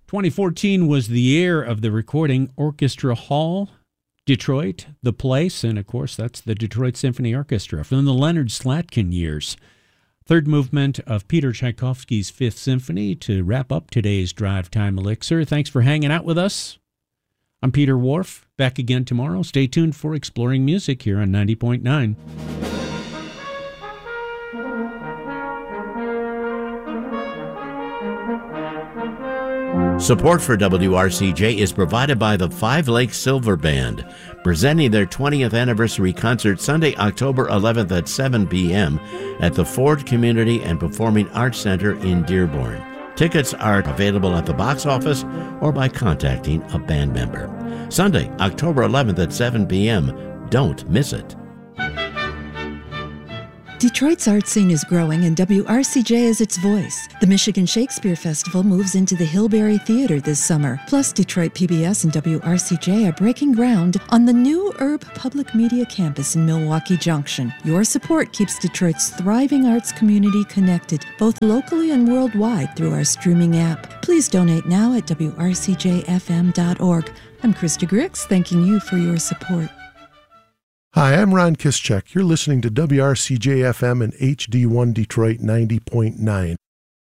2014 was the year of the recording Orchestra Hall, Detroit, The Place, and of course that's the Detroit Symphony Orchestra from the Leonard Slatkin years. Third movement of Peter Tchaikovsky's Fifth Symphony to wrap up today's Drive Time Elixir. Thanks for hanging out with us. I'm Peter Whorf, back again tomorrow. Stay tuned for Exploring Music here on 90.9. Support for WRCJ is provided by the Five Lakes Silver Band, presenting their 20th anniversary concert Sunday, October 11th at 7 p.m. at the Ford Community and Performing Arts Center in Dearborn. Tickets are available at the box office or by contacting a band member. Sunday, October 11th at 7 p.m. Don't miss it. Detroit's art scene is growing and WRCJ is its voice. The Michigan Shakespeare Festival moves into the Hillberry Theater this summer. Plus, Detroit PBS and WRCJ are breaking ground on the new Urb Public Media Campus in Milwaukee Junction. Your support keeps Detroit's thriving arts community connected, both locally and worldwide, through our streaming app. Please donate now at WRCJFM.org. I'm Krista Grix, thanking you for your support. Hi, I'm Ron Kischek. You're listening to WRCJ-FM and HD1 Detroit 90.9.